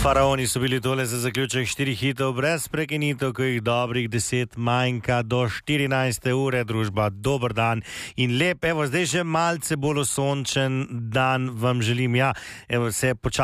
Faraoni so bili tole za zaključek 4 hitov brez prekinitev, ko jih dobrih 10 manjka do 14. ure. Družba, dober dan in lep, evo zdaj že malce bolj sončen dan vam želim. Ja, evo se počasi